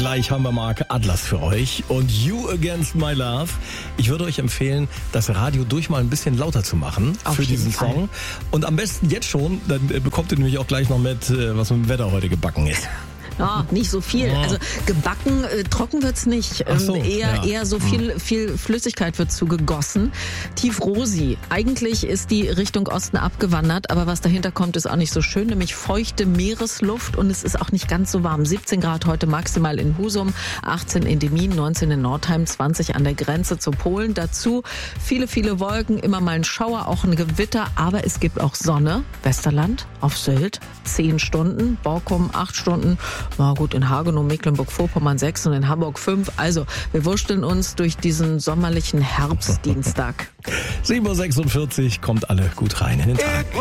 Gleich haben wir Mark Atlas für euch und You Against My Love. Ich würde euch empfehlen, das Radio durch mal ein bisschen lauter zu machen für diesen Song. Und am besten jetzt schon, dann bekommt ihr nämlich auch gleich noch mit, was mit dem Wetter heute gebacken ist. Oh, nicht so viel. Also gebacken, trocken wird's nicht. So, eher so viel Flüssigkeit wird zugegossen. Tiefrosi. Eigentlich ist die Richtung Osten abgewandert, aber was dahinter kommt, ist auch nicht so schön, nämlich feuchte Meeresluft und es ist auch nicht ganz so warm. 17 Grad heute maximal in Husum, 18 in Demmin, 19 in Nordheim, 20 an der Grenze zu Polen. Dazu viele Wolken, immer mal ein Schauer, auch ein Gewitter, aber es gibt auch Sonne. Westerland auf Sylt 10 Stunden, Borkum 8 Stunden. Na gut, in Hagenow, Mecklenburg-Vorpommern 6 und in Hamburg 5. Also, wir wursteln uns durch diesen sommerlichen Herbstdienstag. 7:46 Uhr, kommt alle gut rein in den Tag.